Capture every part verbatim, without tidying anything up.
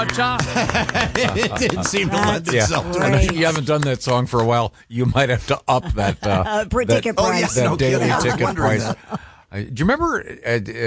It didn't seem to lend That's itself to great. it. You haven't done that song for a while. You might have to up that uh, Uh, per that, ticket Oh, price. yes, that no daily kidding. I was ticket wondering price. that. Uh, do you remember? Uh,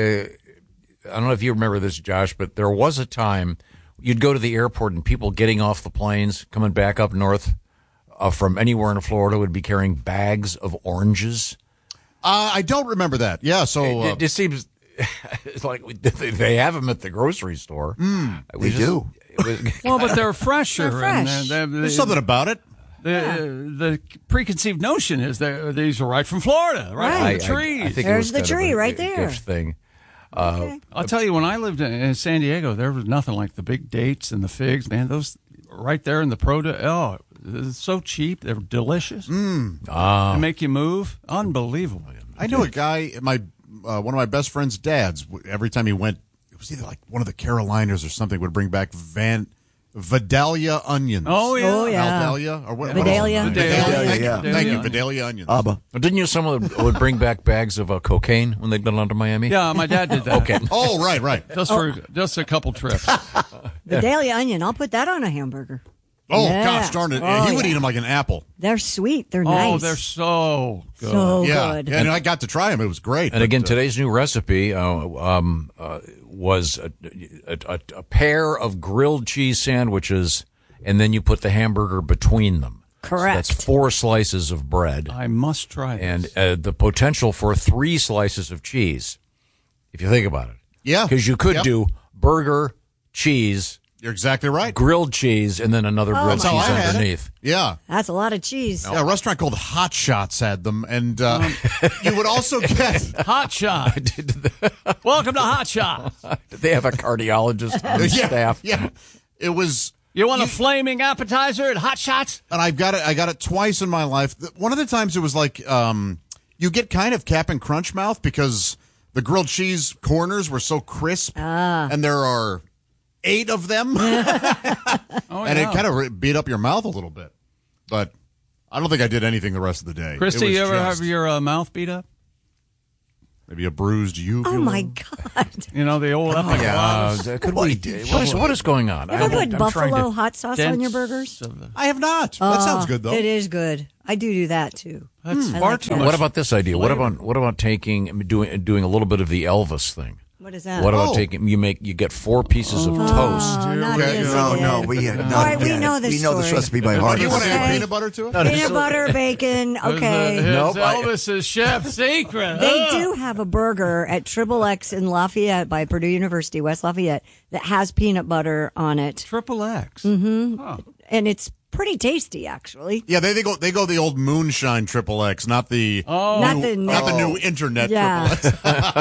uh, I don't know if you remember this, Josh, but there was a time you'd go to the airport and people getting off the planes coming back up north uh, from anywhere in Florida would be carrying bags of oranges. Uh, I don't remember that. Yeah, so It, uh, it just seems it's like they they have them at the grocery store. Mm, It was they just- do. It was, Well, but they're fresher. They're fresh. And they're, they're, there's something about it. The, the preconceived notion is that these are right from Florida, right, Right. from the trees. I, I think it There's was the kind of tree a right gi- there. Gift thing. Okay. I'll tell you, when I lived in, in San Diego, there was nothing like the big dates and the figs, man. Those right there in the produce. Oh, it's so cheap. They're delicious. Ah. They make you move. Unbelievable. I know a guy, my uh, one of my best friend's dads. w- Every time he went, it was either like one of the Carolinas or something. Would bring back Van Vidalia onions. Oh, yeah. Oh, yeah. Vidalia or what? Vidalia. What is it? Vidalia. Vidalia. Thank, Yeah, you. yeah. Thank you. Vidalia. Vidalia onions. Abba. Didn't you someone would, would bring back bags of uh, cocaine when they'd been down to Miami? Yeah, my dad did that. Okay. Oh, right, right. Just for just a couple trips. The daily onion. I'll put that on a hamburger. Oh, Yeah. gosh darn it. Oh, he would yeah. eat them like an apple. They're sweet. They're Oh, nice. they're so good. so yeah. good. And I got to try them. It was great. And But, again, uh, today's new recipe uh, um, uh, was a, a, a, a pair of grilled cheese sandwiches, and then you put the hamburger between them. Correct. So that's four slices of bread, I must try and this. uh, the potential for three slices of cheese, if you think about it. Yeah. Because you could Yep. do burger, cheese, You're exactly right. grilled cheese, and then another grilled That's how cheese I had it. underneath. Yeah. That's a lot of cheese. Yeah, a restaurant called Hot Shots had them, and uh, you would also get Hot Shot. Welcome to Hot Shot. They have a cardiologist on yeah, staff. yeah. It was, You want a flaming appetizer at Hot Shots? and I've got it. I got it twice in my life. The- One of the times it was like um, you get kind of Cap'n Crunch mouth because the grilled cheese corners were so crisp, and there are eight of them, Oh, and yeah. it kind of beat up your mouth a little bit. But I don't think I did anything the rest of the day. Christy, It was you ever just have your uh, mouth beat up? maybe a bruised uvula? Oh my God! You know, the old Uh, epiglottis. could we, what, is, what is going on? Ever I'm- put I'm trying buffalo to- hot sauce on your burgers? Of the- I have not. That sounds good though. It is good. I do do that too. That's I far like too that. much. What about this idea? What flavor. about what about taking doing doing a little bit of the Elvis thing? What is that? What about Oh. taking you make you get four pieces of toast? Oh, not Okay. this No, again. no, we uh, no, All right, we yeah, know this We know this story. recipe by heart. Do you want to add Okay. peanut butter to it? Peanut butter, bacon. Okay. His, Nope, I- Elvis's chef secret. They Ugh. do have a burger at Triple X in Lafayette by Purdue University, West Lafayette, that has peanut butter on it, Triple X. and it's pretty tasty, actually. Yeah, they, they go they go the old moonshine triple X, not the Oh. Not new, the not the no. new internet Yeah. triple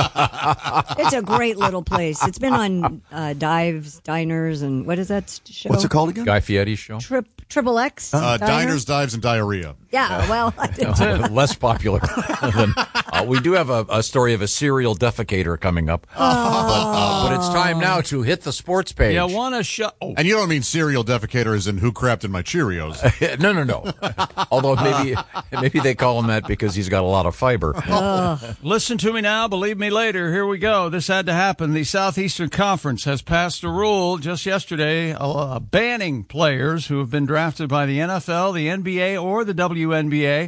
X. It's a great little place. It's been on uh, Dives, Diners, and what is that show? What's it called again? Guy Fieri's show. Trip, Triple X? Uh, Diner? diners, dives, and diarrhea. Yeah, well, I didn't. Less popular than uh, we do have a, a story of a serial defecator coming up, but, uh, but it's time now to hit the sports page. Yeah, want to show. Oh, And you don't mean serial defecator as in who crapped in my Cheerios. no, no, no. Although maybe maybe they call him that because he's got a lot of fiber. listen to me now, believe me later. Here we go. This had to happen. The Southeastern Conference has passed a rule just yesterday uh, banning players who have been drafted by the N F L, the N B A, or the W N B A,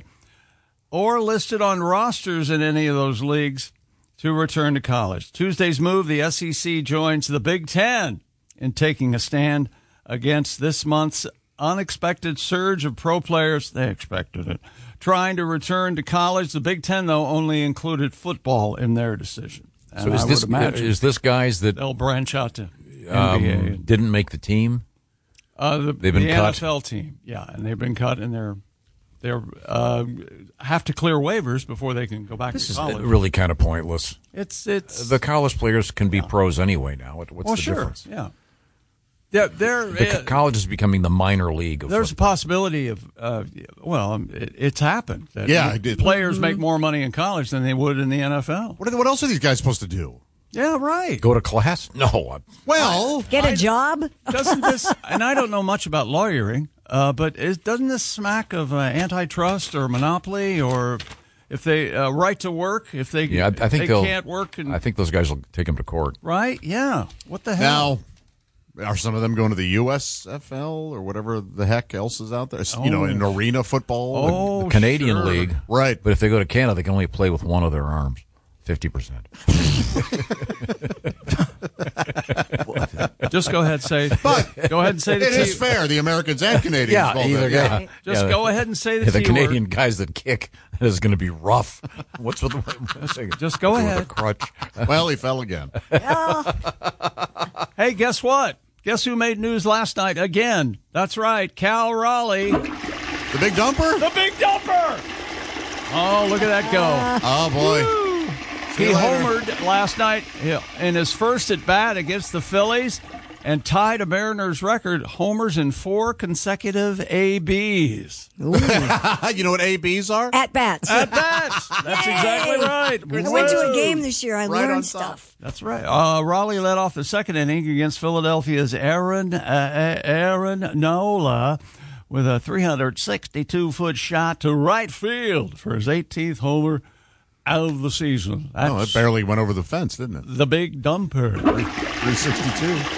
or listed on rosters in any of those leagues to return to college. Tuesday's move, the S E C joins the Big Ten in taking a stand against this month's unexpected surge of pro players. They expected it. Trying to return to college. The Big Ten, though, only included football in their decision. And So is I this would imagine is this guys that they'll branch out to N B A. um, didn't make the team? Uh, the, They've been the cut. N F L team, yeah, and they've been cut, and they're they're uh, have to clear waivers before they can go back This to is college. really kind of pointless. it's it's The college players can be pros anyway now. What, what's well, the sure, difference? yeah. Yeah, there. The co- college is becoming the minor league of There's a football. possibility of, uh, well, um, it, it's happened. That Yeah, it did. Players make more money in college than they would in the N F L. What, are, what else are these guys supposed to do? Yeah, right. Go to class? No. Well, Get a job? Doesn't this? And I don't know much about lawyering, uh, but is, doesn't this smack of uh, antitrust or monopoly or if they uh, right to work? If they Yeah, I, I think they they'll. can't work, and, I think those guys will take him to court. right? Yeah. What the hell? now, Are some of them going to the U S F L or whatever the heck else is out there? You know, in arena football. Oh, the Canadian sure. League. Right. But if they go to Canada, they can only play with one of their arms. fifty percent. Just go ahead and say. But go ahead and say the it T- is fair. The Americans and Canadians. Yeah, both either have- guy. yeah. Just Yeah, go ahead and say the yeah, the T Canadian word. guys that kick is going to be rough. What's with the Just go with ahead. the crutch? Well, he fell again. Hey, guess what? Guess who made news last night again? That's right, Cal Raleigh, The big dumper? the big dumper. Oh, look at that go! Oh, boy. See He you later. homered last night in his first at bat against the Phillies and tied a Mariners record homers in four consecutive A Bs. You know what A Bs are? At bats. At bats. That's exactly right. I went to a Woo. game this year. I Right on learned top. stuff. That's right. Uh, Raleigh led off the second inning against Philadelphia's Aaron uh, Aaron Nola with a three hundred sixty-two foot shot to right field for his eighteenth homer of the season. That's Oh, it barely went over the fence, didn't it? the big dumper. three sixty-two.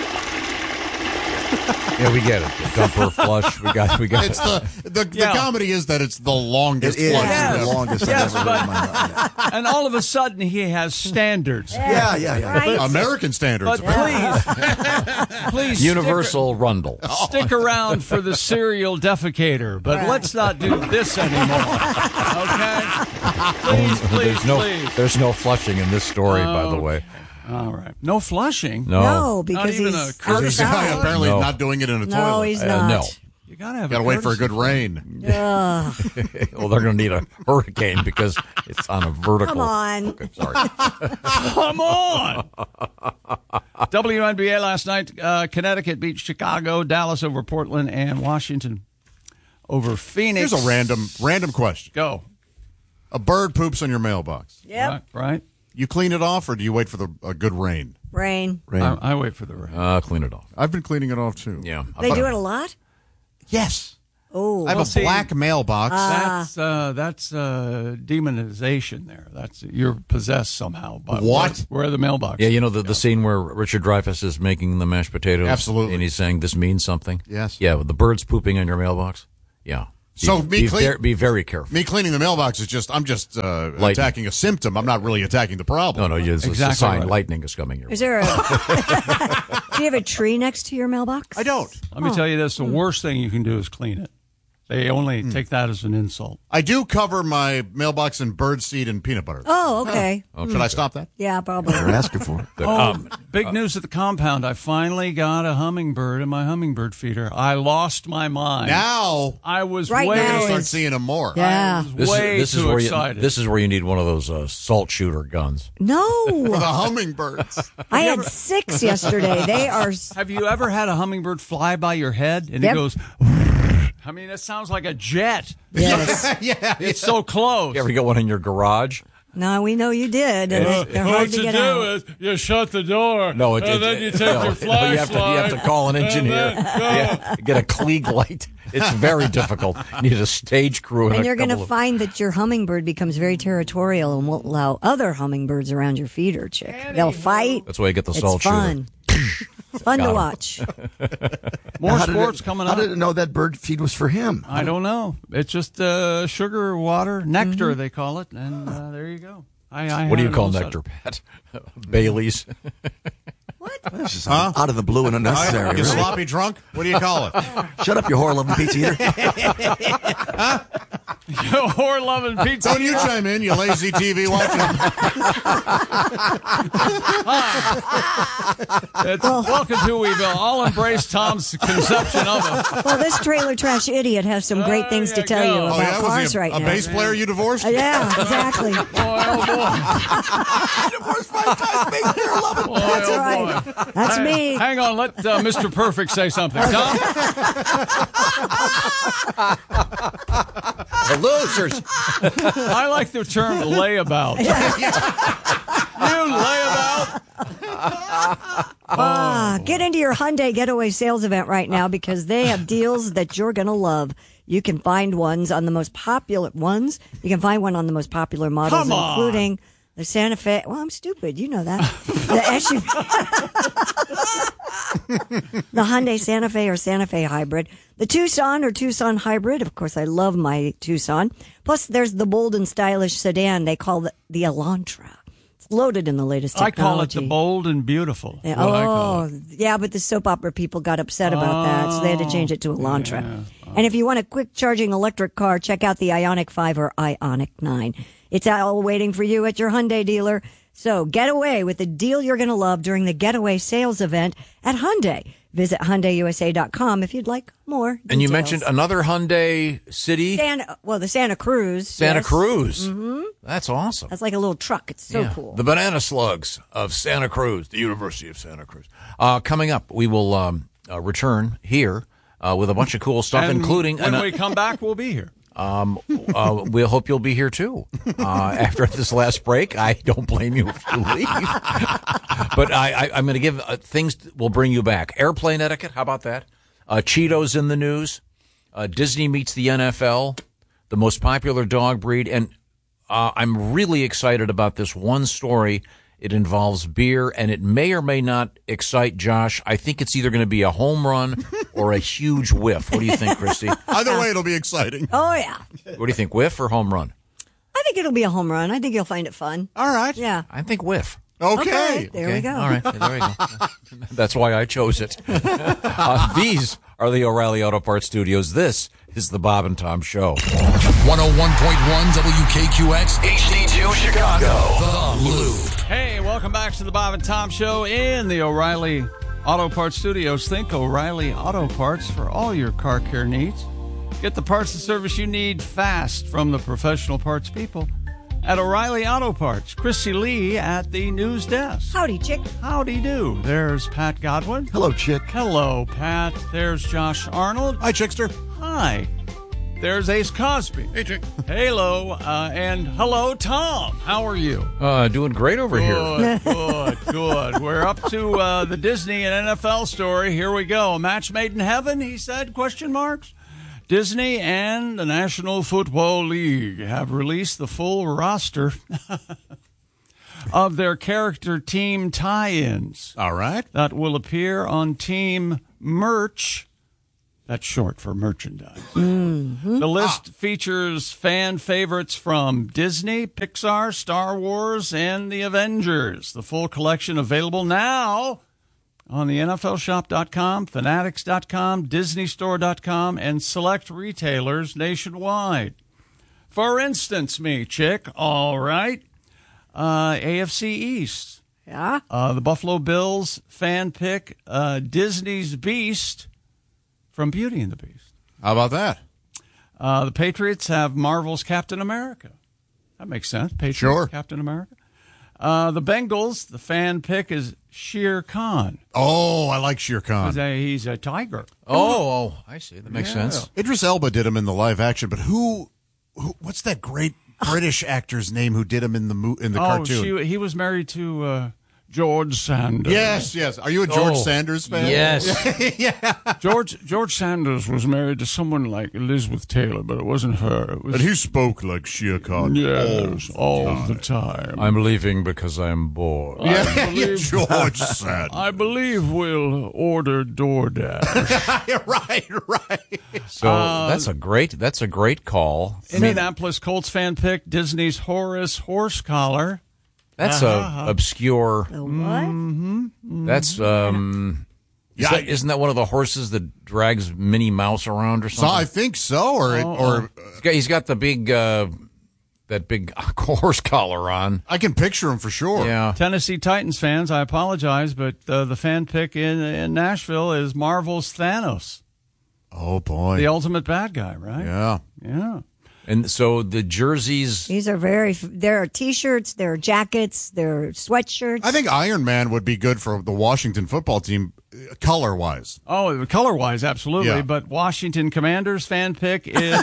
Yeah, we get it. The dumper flush. We got. We got. It's the the, Yeah. the comedy is that it's the longest It is flush. Yes. the longest Yes, I've ever heard in but- my life. And all of a sudden, he has standards. Yeah, yeah, yeah. Right? American standards. But please, please Universal Rundle. stick, stick around for the serial defecator. But Right. let's not do this anymore. Okay? Please, please, there's no. please. There's no flushing in this story, by the way. All right. No flushing. No. No, because even he's a This courtesy guy outside. apparently No. not doing it in a No, toilet. he's Uh, not. no. You gotta have. Got to a wait for a courtesy. good rain. Ugh, Well, they're going to need a hurricane because it's on a vertical. come on. Okay, sorry. Come on. W N B A last night. Uh, Connecticut beat Chicago. Dallas over Portland, and Washington over Phoenix. Here's a random random question. Go. A bird poops on your mailbox. Yep. Right. right? You clean it off, or do you wait for the a good rain? Rain. Rain. I, I wait for the rain. Uh, clean it off. I've been cleaning it off too. Yeah. They do it a lot? Yes. Oh. I have Well, a see, black mailbox. That's uh, that's uh, demonization. There, that's you're possessed somehow. By What? Where, where are the mailboxes? Yeah, you know the, the scene where Richard Dreyfuss is making the mashed potatoes? Absolutely. And he's saying, this means something? Yes. Yeah, with the birds pooping on your mailbox? Yeah. Be, So me be, clean- ver- be very careful. Me cleaning the mailbox is just, I'm just uh, Lightning. attacking a symptom. I'm not really attacking the problem. No, no, it's, it's Exactly a sign right. lightning is coming your way. Is there a. Do you have a tree next to your mailbox? I don't. Let me tell you this: the worst thing you can do is clean it. They only Hmm. take that as an insult. I do cover my mailbox in birdseed and peanut butter. Oh, okay. Should I stop that? Yeah, probably. They're asking for it. Good. Oh, Um, big news at the compound! I finally got a hummingbird in my hummingbird feeder. I lost my mind. Now, I was Right way, now I'm going to start is- seeing them more. Yeah. this way is, this too is where excited. You, this is where you need one of those uh, salt shooter guns. For No. the hummingbirds. I had six yesterday. They are. s- Have you ever had a hummingbird fly by your head and Yep. it goes? I mean, it sounds like a jet. Yes. yeah. It's so close. You ever get one in your garage? No, we know you did. And they- they're hard to get out. is you shut the door. No, it, and it, then you it- take no, your no, flashlight. you have to you have to call an engineer. Yeah, get a Klieg light. It's very difficult. You need a stage crew. And a you're going to couple of- find that your hummingbird becomes very territorial and won't allow other hummingbirds around your feeder, chick. They'll fight. That's why you get the It's salt fun. It's fun to Got 'em. watch. More How did sports it- coming How up. did it know that bird feed was for him? I don't know. It's just uh, sugar, water, nectar, they call it. And uh, there you go. I, I What do you had it call all set nectar, up. Pat? Bailey's. It's just out of the blue and unnecessary. You really. sloppy drunk? What do you call it? Shut up, you whore-loving pizza eater. Whore loving pizza. Don't you chime in, you lazy T V watcher. It's, welcome to Weeville. I'll embrace Tom's conception of it. Well, this trailer trash idiot has some great There things to you tell you go. Oh, about yeah? Was cars he a, right a now. bass player you divorced? Uh, yeah, exactly. Boy, oh boy. Divorced five times, baby, they're loving. Boy, That's oh right. boy. That's Hang- me. Hang on, let uh, Mister Perfect say something. Tom? The losers. I like the term layabout. You layabout? Ah, get into your Hyundai Getaway sales event right now because they have deals that you're going to love. You can find ones on the most popular ones. You can find one on the most popular models, Come on. including The Santa Fe. Well, I'm stupid. You know that. The S U V. The Hyundai Santa Fe or Santa Fe hybrid. The Tucson or Tucson hybrid. Of course, I love my Tucson. Plus, there's the bold and stylish sedan they call the, the Elantra. It's loaded in the latest technology. I call it the bold and beautiful. Yeah, oh, yeah, but the soap opera people got upset about oh, that, so they had to change it to Elantra. Yeah. Oh. And if you want a quick charging electric car, check out the Ioniq five or Ioniq nine. It's all waiting for you at your Hyundai dealer. So get away with the deal you're going to love during the Getaway Sales event at Hyundai. Visit Hyundai U S A dot com if you'd like more details. And you mentioned another Hyundai city? Santa, well, the Santa Cruz. Santa yes. Cruz. Mm-hmm. That's awesome. That's like a little truck. It's so yeah. cool. The Banana Slugs of Santa Cruz, the University of Santa Cruz. Uh, coming up, we will um, uh, return here uh, with a bunch of cool stuff, and including... when an, we come back, we'll be here. Um, uh, we hope you'll be here too. Uh, after this last break, I don't blame you if you leave. But I, I, I'm going to give uh, things that will bring you back. Airplane etiquette, how about that? Uh, Cheetos in the news. Uh, Disney meets the N F L, the most popular dog breed. And uh, I'm really excited about this one story. It involves beer, and it may or may not excite Josh. I think it's either going to be a home run or a huge whiff. What do you think, Christy? Either way, it'll be exciting. Oh, yeah. What do you think, whiff or home run? I think it'll be a home run. I think you'll find it fun. All right. Yeah. I think whiff. Okay. okay there okay. we go. All right. There we go. That's why I chose it. Uh, these are the O'Reilly Auto Parts Studios. This is the Bob and Tom Show. one oh one point one W K Q X H D two Chicago. The Loop. Hey, welcome back to the Bob and Tom Show in the O'Reilly Auto Parts Studios. Think O'Reilly Auto Parts for all your car care needs. Get the parts and service you need fast from the professional parts people at O'Reilly Auto Parts. Chrissy Lee at the news desk. Howdy, chick. Howdy do. There's Pat Godwin. Hello, chick. Hello, Pat. There's Josh Arnold. Hi, Chickster. Hi. There's Ace Cosby. Hey, Chick. Hello. Uh, and hello, Tom. How are you? Uh, doing great over here. Good, good, good. We're up to uh, the Disney and N F L story. Here we go. A match made in heaven, he said, question marks. Disney and the National Football League have released the full roster of their character team tie-ins. All right. That will appear on team merch. That's short for merchandise. Mm-hmm. The list ah. features fan favorites from Disney, Pixar, Star Wars, and the Avengers. The full collection available now on the N F L shop dot com, fanatics dot com, disney store dot com, and select retailers nationwide. For instance, me, chick, all right, uh, A F C East. Yeah. Uh, the Buffalo Bills fan pick, uh, Disney's Beast from Beauty and the Beast. How about that? Uh, the Patriots have Marvel's Captain America. That makes sense. Patriots, sure. Captain America. Uh, the Bengals, the fan pick is Shere Khan. Oh, I like Shere Khan. He's a, he's a tiger. Oh, oh, I see. That makes Yeah. sense. Idris Elba did him in the live action, but who, who what's that great British actor's name who did him in the mo- in the oh, cartoon? She, he was married to uh, George Sanders. Yes, yes. Are you a George Oh, Sanders fan? Yes. yeah. George George Sanders was married to someone like Elizabeth Taylor, but it wasn't her. It was, But he spoke like Shere Khan. yes, all, the time. I'm leaving because I'm bored. I Yeah, believe, George Sanders. I believe we'll order DoorDash. right, right. So that's a great that's a great call. I mean, Indianapolis Colts fan pick Disney's Horace horse collar. that's Uh-huh. a obscure. The what? That's um. Is Yeah, that, I- isn't that one of the horses that drags Minnie Mouse around or So something? I think so, or it, or He's got, he's got the big uh, that big horse collar on. I can picture him for sure. Yeah. Tennessee Titans fans, I apologize, but uh, the fan pick in, in Nashville is Marvel's Thanos, Oh boy. the ultimate bad guy, right? Yeah. Yeah. And so the jerseys. These are very, there are T-shirts, there are jackets, there are sweatshirts. I think Iron Man would be good for the Washington football team, color wise. Oh, color wise, absolutely. Yeah. But Washington Commanders fan pick is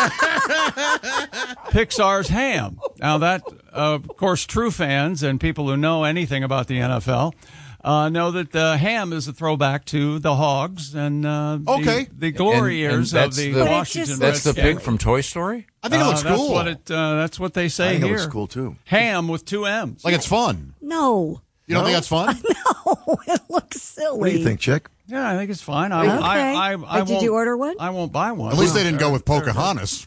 Pixar's Ham. Now, that, uh, of course, true fans and people who know anything about the N F L Uh, know that the ham is a throwback to the Hogs and uh, Okay. the, the glory And- and years of that's the, the- But it Washington just That's the looks Redskins. pig from Toy Story? I think it looks Uh, that's cool. What it, uh, that's what they I say think it here. looks cool too. Ham with two M's. Like it's fun. No. You don't think that's fun? No, it looks silly. What do you think, Chick? Yeah, I think it's fine. I, Okay. I, I, I Like, did won't- you order one? I won't buy one. At least they No, didn't go they're- with Pocahontas.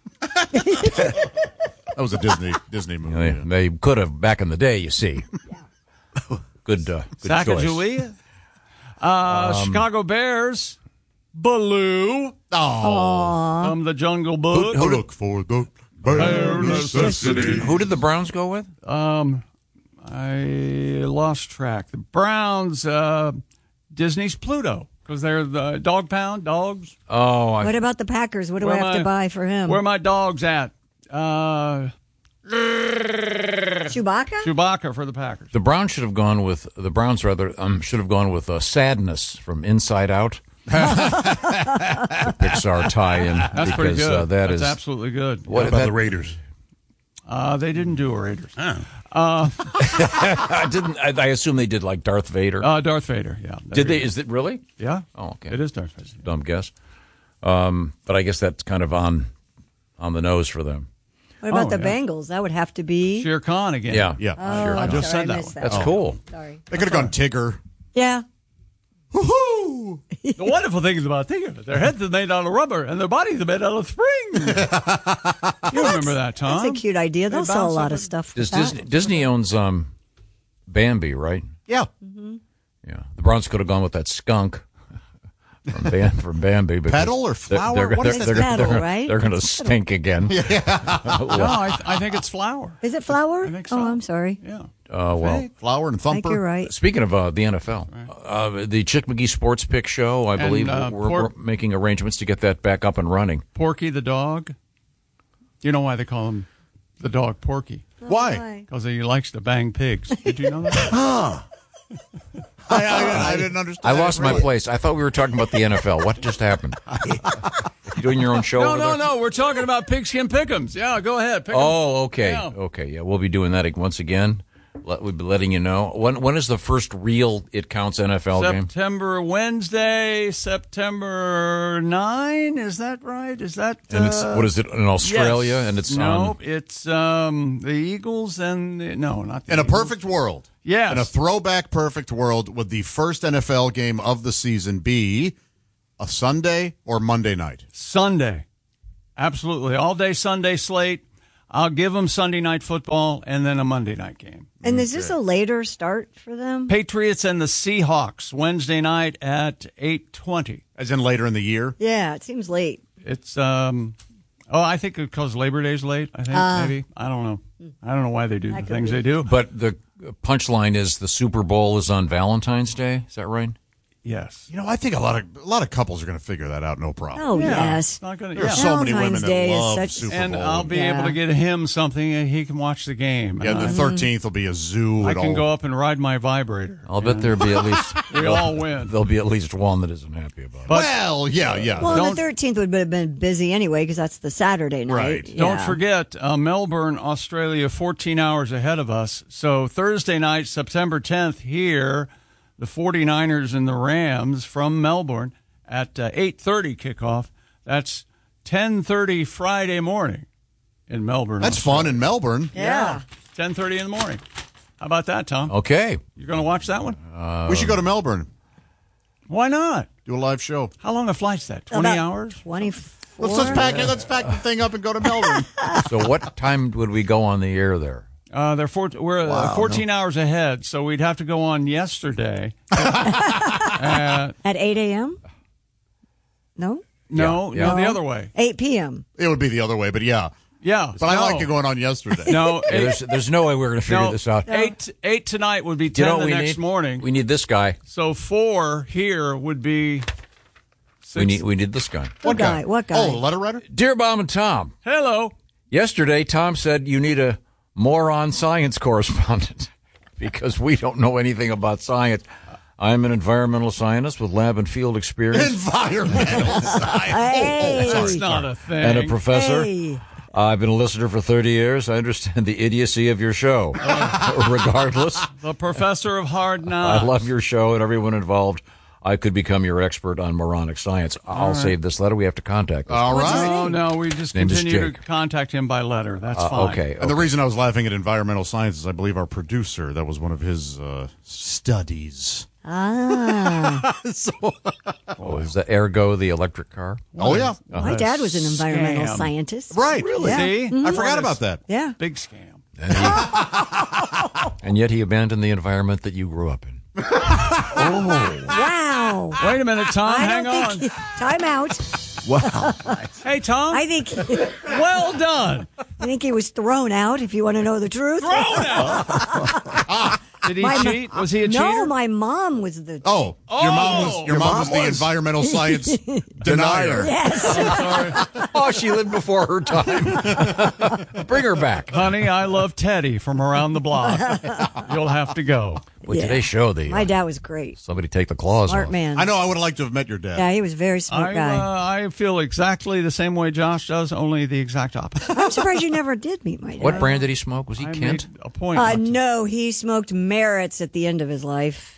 That was a Disney Disney movie. They, yeah. they could have back in the day, you see. Good, uh, good choice. Sacagawea. Uh, Chicago Bears. Baloo Oh, from the Jungle Book. who look for the bare necessity? Who did the Browns go with? Um, I lost track. The Browns, uh, Disney's Pluto, because they're the dog pound dogs. Oh, I, What about the Packers? What do Where I have my- to buy for him? Where are my dogs at? Uh, Chewbacca? Chewbacca for the Packers. the Browns should have gone with the Browns rather um, should have gone with uh, Sadness from Inside Out. The Pixar tie-in. That's because, pretty good. Uh, that That's is absolutely good. what What about that- the Raiders? Uh, they didn't do a Raiders. I didn't. I, I assume they did like Darth Vader. Uh, Darth Vader. Yeah. did they? Is it really? Yeah. Oh, okay. It is Darth Vader. Dumb guess. Um, but I guess that's kind of on on the nose for them. What about Oh, the yeah. Bengals? That would have to be. Shere Khan again. Yeah, Yeah. Oh, sure. I just sorry, said that missed one. That's one. cool. Sorry. They could have gone Tigger. Yeah. Woohoo! The wonderful thing is about Tigger, their heads are made out of rubber and their bodies are made out of spring. You remember that, Tom? That's a cute idea. They'll They sell a bounce lot up of and- stuff. Does with Disney, that. Disney owns um, Bambi, right? Yeah. Yeah. The Browns could have gone with that skunk from, Bam, from Bambi. because Petal or they're- flower? They're, What they're, is they're, it? Petal, they're, right? They're going to stink again. No, I, I think it's flour. Is it flour? I think so. Oh, I'm sorry. Yeah. Uh, well, Hey. Flower and I think Thumper. you're right. speaking of uh, the N F L, uh, the Chick McGee Sports Pick Show, I And, believe uh, we're, Port- we're making arrangements to get that back up and running. Porky the dog. You know why they call him the dog Porky? Why? Because he likes to bang pigs. Did you know that? I, I, I didn't understand. I lost my Really. place. I thought we were talking about the N F L. What just happened? You doing your own show? no, over no, there? no. We're talking about pigskin pick'ems. Yeah, go ahead. Pick 'em. Oh, okay, Yeah. okay, yeah. We'll be doing that once again. Let, we'll be letting you know. When when is the first real It Counts N F L game? September, Wednesday, September ninth. Is that right? Is that? And it's uh, what is it in Australia? yes. And it's no, on. it's um, the Eagles and the, no, not the In a Eagles. perfect world. Yes. In a throwback perfect world, would the first N F L game of the season be a Sunday or Monday night? Sunday. Absolutely. All day Sunday slate. I'll give them Sunday night football and then a Monday night game. And is this a later start for them? Patriots and the Seahawks Wednesday night at eight twenty. As in later in the year? Yeah, it seems late. It's um oh, I think because Labor Day's late, I think maybe. I don't know. I don't know why they do the could things be. they do. But the punchline is the Super Bowl is on Valentine's Day. Is that right? Yes. You know, I think a lot of a lot of couples are going to figure that out, no problem. Oh, Yeah, yes. it's not gonna, There's yeah. so many Valentine's women Day that is love such- Super And Bowl. I'll be Yeah. able to get him something and he can watch the game. yeah, And the I- thirteenth will be a zoo. I at can all. go up and ride my vibrator. I'll bet there'll be at least We all win. There'll be at least one that isn't happy about it. But Well, yeah, yeah. Well, Don't- the thirteenth would have been busy anyway because that's the Saturday night. Right. Don't Yeah. forget, uh, Melbourne, Australia, fourteen hours ahead of us. So Thursday night, September tenth, here, the 49ers and the Rams from Melbourne at uh, eight thirty kickoff. That's ten thirty Friday morning in Melbourne. That's Australia. fun in Melbourne. Yeah. ten thirty in the morning. How about that, Tom? Okay. You're going to watch that one? we should go to Melbourne, Why not? do a live show. How long a flight's that? twenty About hours? twenty-four. Let's, let's pack it. Let's pack the thing up and go to Melbourne. So what time would we go on the air there? Uh, they're four, we're uh, Wow, fourteen hours ahead, so we'd have to go on yesterday. uh, At eight a.m.? No? no, Yeah, yeah. no, the other way. eight p.m. It would be the other way, but yeah. Yeah, But I no. like it going on yesterday. No, Yeah, eight, there's, there's no way we're going to figure no, this out. eight eight tonight would be You ten know what the we next need? morning. We need this guy. So four here would be. Six. We need we need this guy. What guy? What guy? Oh, the letter writer? Dear Bob and Tom, Hello. yesterday Tom said you need a moron science correspondent because we don't know anything about science. I'm an environmental scientist with lab and field experience Environmental science. Hey. Oh, That's not a thing. and a professor. Hey. I've been a listener for thirty years. I understand the idiocy of your show. Regardless, The professor of hard knocks. I love your show and everyone involved. I could become your expert on moronic science. I'll right. save this letter. We have to contact this. All What's his right. name? Oh, no, we just Name is continue to Jake. contact him by letter. That's Uh, fine. okay. And the reason I was laughing at environmental science is I believe our producer, that was one of his uh, studies. Ah. so, Oh, is that Ergo the electric car? oh, yeah. My dad was an environmental Scam. scientist. Right. Really? Yeah. See? I forgot about that. Yeah. Big scam. And, he- and yet he abandoned the environment that you grew up in. Wow. Wait a minute, Tom. I Hang don't on. think. Time out. Wow. Hey, Tom. I think. well done. I think he was thrown out. If you want to know the truth. Thrown out. Did he My mo- cheat? Was he a no, cheater? my mom was the. Oh, your mom was your, Your mom, mom was the was. environmental science denier. Yes. Oh, she lived before her time. Bring her back. Honey, I love Teddy from around the block. You'll have to go. Well, Yeah. today's show, the My dad was great. somebody take the claws Smart off. man. I know. I would have liked to have met your dad. Yeah, he was a very smart I, guy. uh, I feel exactly the same way Josh does, only the exact opposite. I'm surprised you never did meet my dad. What brand did he smoke? Was he I Kent? made a point. Uh, not to- no, he smoked Merritts at the end of his life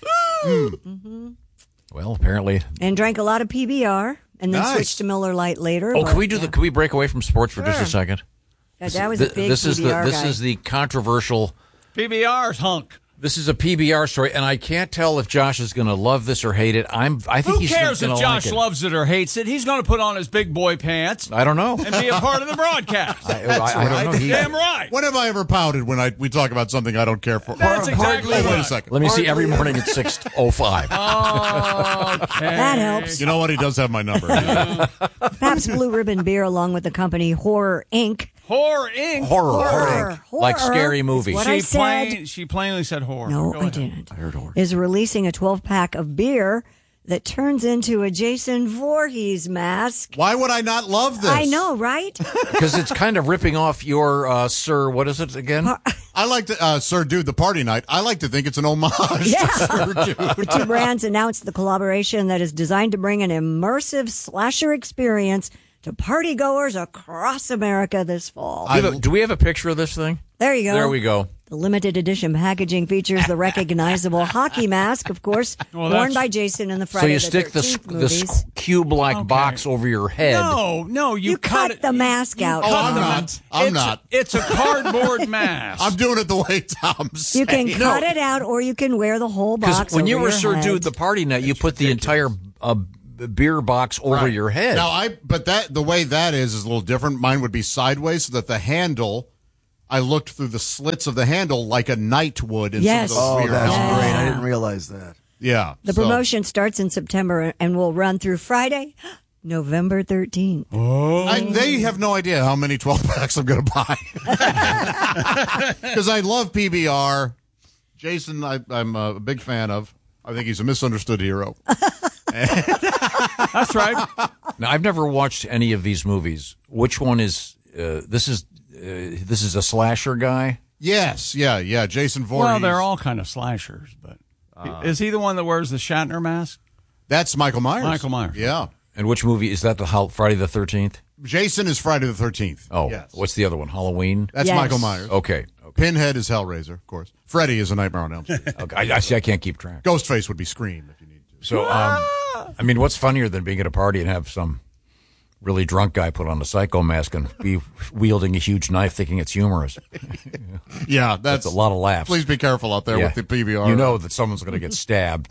Well, apparently. and drank a lot of P B R and then Nice. switched to Miller Lite later. Oh, but, can we do yeah. the? Can we break away from sports for just a Sure. second? Yeah, Dad was a Th- big this is the P B R this guy. is the controversial. P B R's hunk. This is a P B R story, and I can't tell if Josh is going to love this or hate it. I'm. I think Who he's cares going if to Josh like it. loves it or hates it? He's going to put on his big boy pants I don't know. and be a part of the broadcast. I, I, I don't know. He- Damn right. When have I ever pouted when I we talk about something I don't care for? That's exactly Oh, wait right. a second. Let me see every morning at six oh five. Okay. That helps. You know what? He does have my number. Pabst Blue Ribbon Beer, along with the company Horror Incorporated. Horror Incorporated. Horror, Horror. like Horror scary is movies. what She, I said. plain, she plainly said horror. No, Go I ahead. didn't. I heard horror. Is releasing a twelve pack of beer that turns into a Jason Voorhees mask. Why would I not love this? I know, right? Because it's kind of ripping off your uh, Sir. What is it again? I like to, uh, Sir Dude, the party night. I like to think it's an homage Yeah. to Sir Dude. The two brands announced the collaboration that is designed to bring an immersive slasher experience to partygoers across America this fall. do, you have a- do we have a picture of this thing? There you go. There we go. The limited edition packaging features the recognizable hockey mask, of course, Well, worn that's- by Jason in the So Friday you the stick the thirteenth the movies. cube-like box over your head. No, no, you, You cut it. the mask out. Oh, cut I'm the not. mask. I'm It's- not. It's a cardboard mask. I'm doing it the way Tom's You can saying. cut it out, or you can wear the whole box. Because when you over were your Sir head. Dude the party night, you put the entire uh, b- beer box over Right. your head. Now I, but that the way that is is a little different. Mine would be sideways, so that the handle, I looked through the slits of the handle like a knight would. In Yes. some of Oh, those weird that's helmets. great. I didn't realize that. Yeah. The so- promotion starts in September and will run through Friday, November thirteenth. I, they have no idea how many twelve packs I'm going to buy. Because I love P B R. Jason, I, I'm a big fan of. I think he's a misunderstood hero. That's right. Now I've never watched any of these movies. Which one is uh, this? Is uh, this is a slasher guy? Yes, yeah, yeah. Jason Voorhees. Well, they're all kind of slashers, but is he the one that wears the Shatner mask? That's Michael Myers. Michael Myers. Yeah. And which movie is that? The Hol- Friday the thirteenth? Jason is Friday the thirteenth. Oh, yes. what's the other one? Halloween. That's Yes. Michael Myers. Okay. Okay. Pinhead is Hellraiser, of course. Freddy is A Nightmare on Elm Street. okay. I, I see. I can't keep track. Ghostface would be Scream if you need to. So, um, I mean, what's funnier than being at a party and have some really drunk guy put on a psycho mask and be wielding a huge knife, thinking it's humorous? Yeah, that's, That's a lot of laughs. Please be careful out there Yeah. with the P B R. You know that someone's going to get stabbed.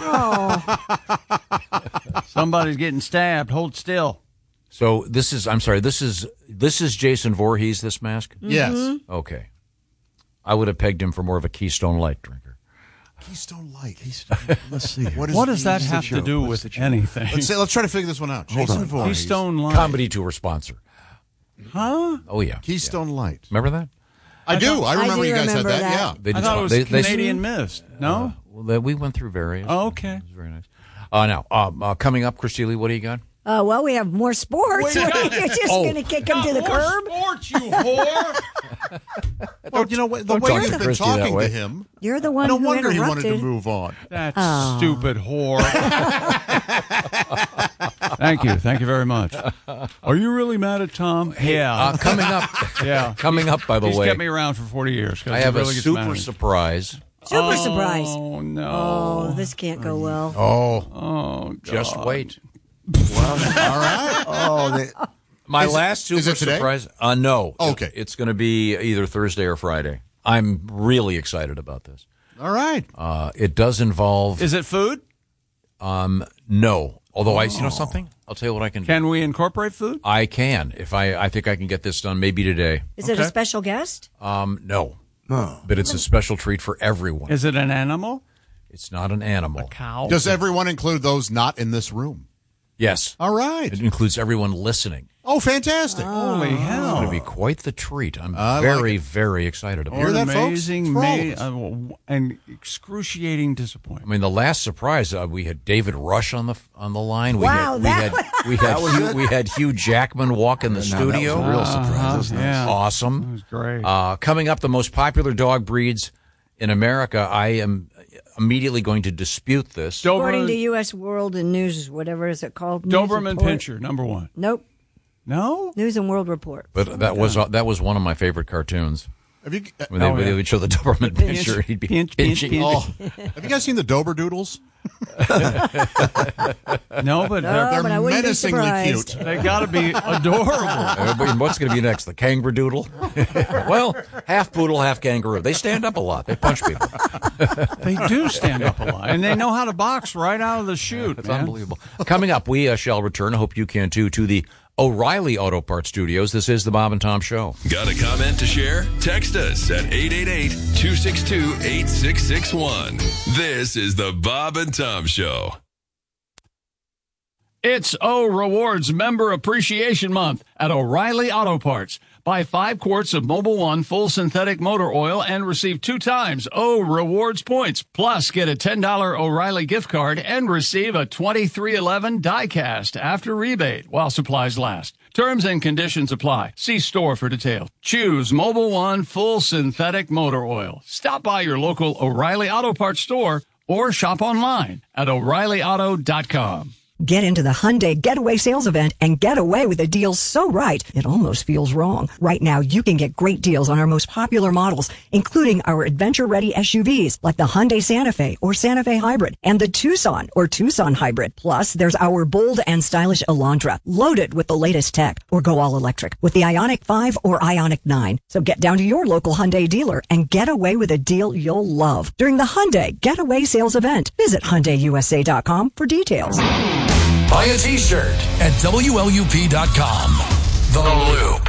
Somebody's getting stabbed. Hold still. So this is. I'm sorry. This is this is Jason Voorhees. This mask. Yes. Okay. I would have pegged him for more of a Keystone Light drinker. Keystone Light. Let's see. What, is What does that Keystone- have to do with anything? Let's, say, let's try to figure this one out. Jason on. Voorhees. Keystone Light. Comedy tour sponsor. Huh? Oh yeah. Keystone Light. Remember that? I, do. I remember do you guys remember had that. that. Yeah. They I thought it was they- they- Canadian Mist. No? Well, they- we went through various. Oh, okay. It was very nice. Uh, now, um, uh, coming up, Chris Lee, what do you got? Uh, well, we have more sports. Wait, What, you're just oh. going to kick them to the More curb? sports, you whore. Well, you know what? The don't way talk you've to been Christy that talking way. to him, You're the one no who wonder he interrupted. wanted to move on. That stupid whore. Thank you. Thank you very much. Are you really mad at Tom? Yeah. Uh, coming up, yeah. Coming up, by the He's way. kept me around for forty years. I have really a super surprise. Super oh, surprise. Oh, no. Oh, this can't go well. Oh. Oh, God. Just wait. Well, all right. Oh, they, My Is it- last super is it today? surprise. Uh, no. Okay. It- it's going to be either Thursday or Friday. I'm really excited about this. All right. Uh, it does involve. Is it food? Um, no. Although I, you know something, I'll tell you what I can do. Can we incorporate food? I can if I. I think I can get this done maybe today. Is it a special guest? Um, no. no. But it's a special treat for everyone. Is it an animal? It's not an animal. Cow? Does everyone include those not in this room? Yes. All right. It includes everyone listening. Oh, fantastic. Holy It's hell. going to be quite the treat. I'm I like very, it. very excited about Hear it. that, folks? Amazing, It's for all ma- of us. uh, and excruciating I disappointment. mean, the last surprise uh, we had David Rush on the on the line. We Wow, had, that we had we had Hugh, we had Hugh Jackman walk in the No, that was studio. a real surprise. That's nice. yeah. Awesome. That was great. Uh, coming up, the most popular dog breeds in America. I am immediately going to dispute this. According to Doberman, U S World and News, whatever is it called? News Doberman Report? Pinscher, number one. Nope. No? News and World Report. But that was uh, that was one of my favorite cartoons. Have you, uh, When they, Oh, when they yeah. would show the Doberman Pinch, Pinscher, he'd be pinch, pinch, pinching. pinch. Oh, have you guys seen the Doberdoodles? No, but No, they're, but I wouldn't be menacingly surprised. cute. they got to be adorable. Uh, what's going to be next? The kangaroo doodle? Well, half poodle, half kangaroo. They stand up a lot. They punch people. They do stand up a lot, and they know how to box right out of the chute. It's man. unbelievable. Coming up, we uh, shall return. I hope you can too, to the O'Reilly Auto Parts Studios. This is the Bob and Tom Show. Got a comment to share? Text us at eight eight eight, two six two, eight six six one. This is the Bob and Tom Show. It's O Rewards Member Appreciation Month at O'Reilly Auto Parts. Buy five quarts of Mobil One full synthetic motor oil and receive two times O Rewards points. Plus, get a ten dollars O'Reilly gift card and receive a twenty-three eleven die-cast after rebate while supplies last. Terms and conditions apply. See store for details. Choose Mobil One full synthetic motor oil. Stop by your local O'Reilly Auto Parts store or shop online at O'Reilly Auto dot com. Get into the Hyundai Getaway Sales Event and get away with a deal so right, it almost feels wrong. Right now, you can get great deals on our most popular models, including our adventure-ready S U Vs like the Hyundai Santa Fe or Santa Fe Hybrid and the Tucson or Tucson Hybrid. Plus, there's our bold and stylish Elantra, loaded with the latest tech, or go all electric with the Ioniq five or Ioniq nine. So get down to your local Hyundai dealer and get away with a deal you'll love during the Hyundai Getaway Sales Event. Visit Hyundai U S A dot com for details. Buy a t-shirt at W L U P dot com. The Loop.